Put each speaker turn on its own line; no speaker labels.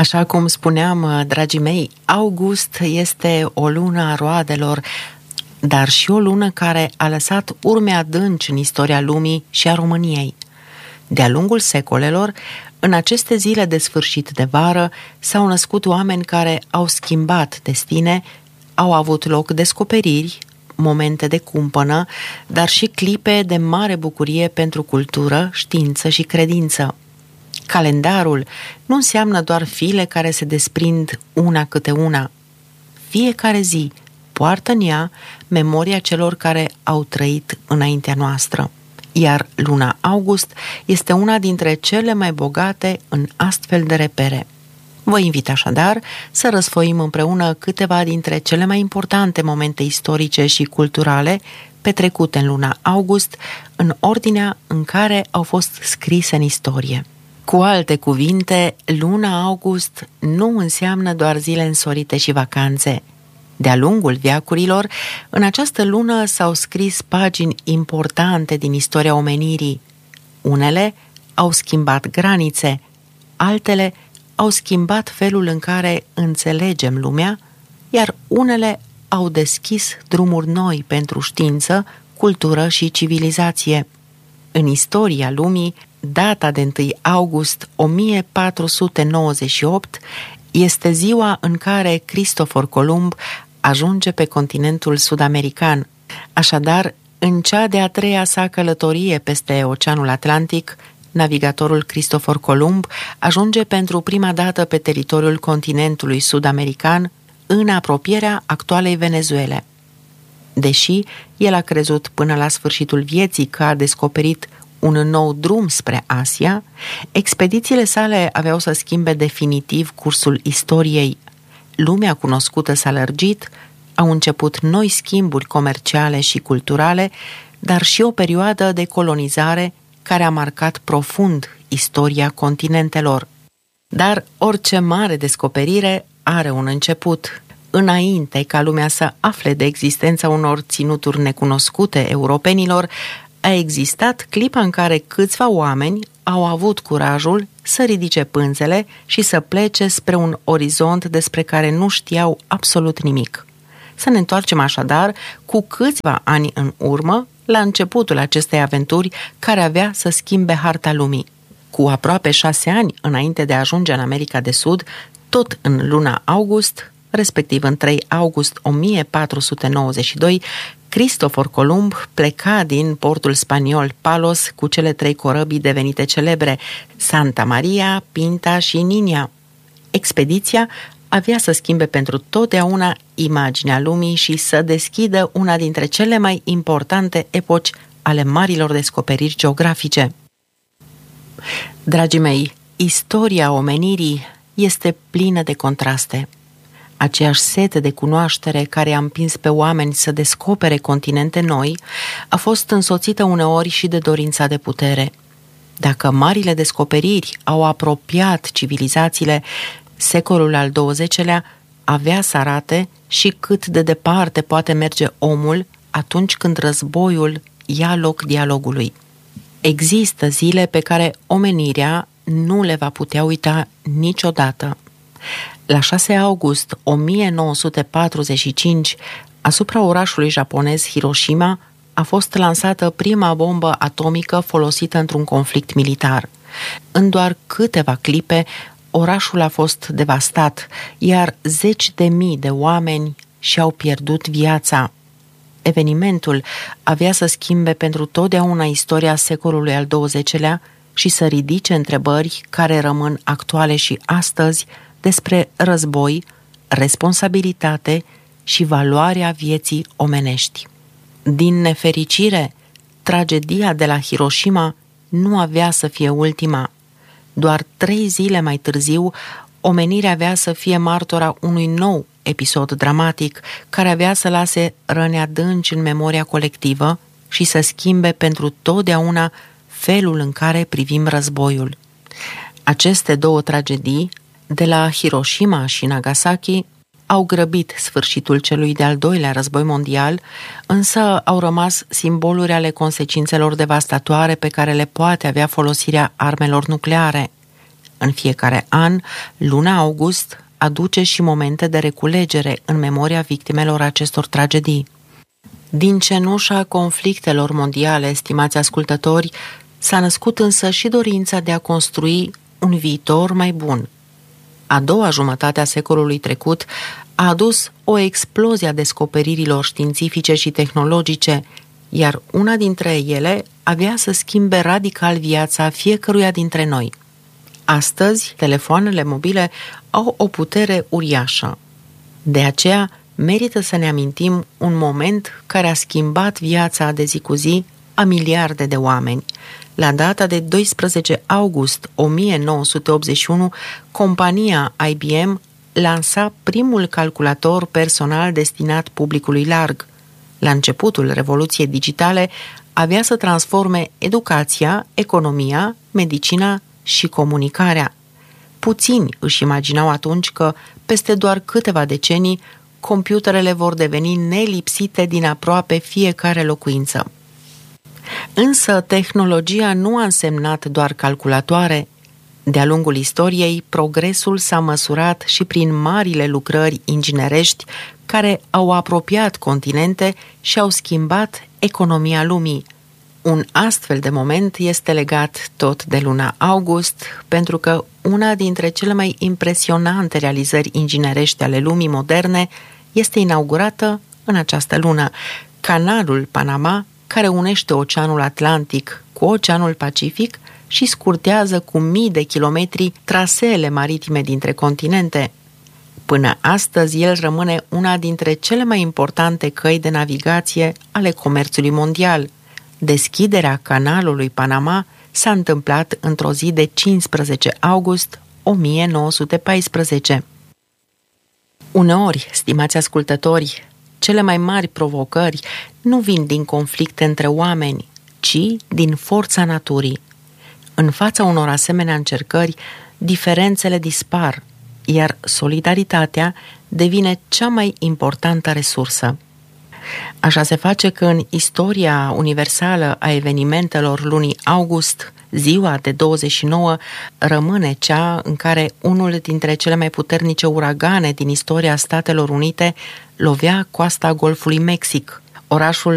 Așa cum spuneam, dragii mei, august este o lună a roadelor, dar și o lună care a lăsat urme adânci în istoria lumii și a României. De-a lungul secolelor, în aceste zile de sfârșit de vară, s-au născut oameni care au schimbat destine, au avut loc descoperiri, momente de cumpănă, dar și clipe de mare bucurie pentru cultură, știință și credință. Calendarul nu înseamnă doar file care se desprind una câte una. Fiecare zi poartă în ea memoria celor care au trăit înaintea noastră, iar luna august este una dintre cele mai bogate în astfel de repere. Vă invit așadar să răsfoim împreună câteva dintre cele mai importante momente istorice și culturale petrecute în luna august, în ordinea în care au fost scrise în istorie. Cu alte cuvinte, luna august nu înseamnă doar zile însorite și vacanțe. De-a lungul veacurilor, în această lună s-au scris pagini importante din istoria omenirii. Unele au schimbat granițe, altele au schimbat felul în care înțelegem lumea, iar unele au deschis drumuri noi pentru știință, cultură și civilizație. În istoria lumii, data de 1 august 1498 este ziua în care Cristofor Columb ajunge pe continentul sud-american. Așadar, în cea de-a treia sa călătorie peste Oceanul Atlantic, navigatorul Cristofor Columb ajunge pentru prima dată pe teritoriul continentului sud-american, în apropierea actualei Venezuele. Deși el a crezut până la sfârșitul vieții că a descoperit un nou drum spre Asia, expedițiile sale aveau să schimbe definitiv cursul istoriei. Lumea cunoscută s-a lărgit, au început noi schimburi comerciale și culturale, dar și o perioadă de colonizare care a marcat profund istoria continentelor. Dar orice mare descoperire are un început. Înainte ca lumea să afle de existența unor ținuturi necunoscute europenilor, a existat clipa în care câțiva oameni au avut curajul să ridice pânzele și să plece spre un orizont despre care nu știau absolut nimic. Să ne întoarcem așadar cu câțiva ani în urmă, la începutul acestei aventuri care avea să schimbe harta lumii. Cu aproape 6 ani înainte de a ajunge în America de Sud, tot în luna august, respectiv în 3 august 1492, Cristofor Columb pleca din portul spaniol Palos cu cele 3 corăbii devenite celebre, Santa Maria, Pinta și Niña. Expediția avea să schimbe pentru totdeauna imaginea lumii și să deschidă una dintre cele mai importante epoci ale marilor descoperiri geografice. Dragii mei, istoria omenirii este plină de contraste. Aceeași sete de cunoaștere care a împins pe oameni să descopere continente noi a fost însoțită uneori și de dorința de putere. Dacă marile descoperiri au apropiat civilizațiile, secolul al XX-lea avea să arate și cât de departe poate merge omul atunci când războiul ia loc dialogului. Există zile pe care omenirea nu le va putea uita niciodată. La 6 august 1945, asupra orașului japonez Hiroshima, a fost lansată prima bombă atomică folosită într-un conflict militar. În doar câteva clipe, orașul a fost devastat, iar 10.000 de oameni și-au pierdut viața. Evenimentul avea să schimbe pentru totdeauna istoria secolului al XX-lea și să ridice întrebări care rămân actuale și astăzi despre război, responsabilitate și valoarea vieții omenești. Din nefericire, tragedia de la Hiroshima nu avea să fie ultima. Doar 3 zile mai târziu, omenirea avea să fie martora unui nou episod dramatic care avea să lase răni adânci în memoria colectivă și să schimbe pentru totdeauna felul în care privim războiul. Aceste 2 tragedii, de la Hiroshima și Nagasaki, au grăbit sfârșitul celui de-al 2-lea război mondial, însă au rămas simboluri ale consecințelor devastatoare pe care le poate avea folosirea armelor nucleare. În fiecare an, luna august aduce și momente de reculegere în memoria victimelor acestor tragedii. Din cenușa conflictelor mondiale, stimați ascultători, s-a născut însă și dorința de a construi un viitor mai bun. A doua jumătate a secolului trecut a adus o explozie a descoperirilor științifice și tehnologice, iar una dintre ele avea să schimbe radical viața fiecăruia dintre noi. Astăzi, telefoanele mobile au o putere uriașă. De aceea, merită să ne amintim un moment care a schimbat viața de zi cu zi a miliarde de oameni. La data de 12 august 1981, compania IBM lansa primul calculator personal destinat publicului larg. La începutul revoluției digitale, avea să transforme educația, economia, medicina și comunicarea. Puțini își imaginau atunci că, peste doar câteva decenii, computerele vor deveni nelipsite din aproape fiecare locuință. Însă tehnologia nu a însemnat doar calculatoare. De-a lungul istoriei, progresul s-a măsurat și prin marile lucrări inginerești care au apropiat continente și au schimbat economia lumii. Un astfel de moment este legat tot de luna august, pentru că una dintre cele mai impresionante realizări inginerești ale lumii moderne este inaugurată în această lună. Canalul Panama, care unește Oceanul Atlantic cu Oceanul Pacific și scurtează cu mii de kilometri traseele maritime dintre continente. Până astăzi, el rămâne una dintre cele mai importante căi de navigație ale comerțului mondial. Deschiderea canalului Panama s-a întâmplat într-o zi de 15 august 1914. Uneori, stimați ascultători, cele mai mari provocări nu vin din conflicte între oameni, ci din forța naturii. În fața unor asemenea încercări, diferențele dispar, iar solidaritatea devine cea mai importantă resursă. Așa se face că în istoria universală a evenimentelor lunii august, ziua de 29 rămâne cea în care unul dintre cele mai puternice uragane din istoria Statelor Unite lovea coasta Golfului Mexic. Orașul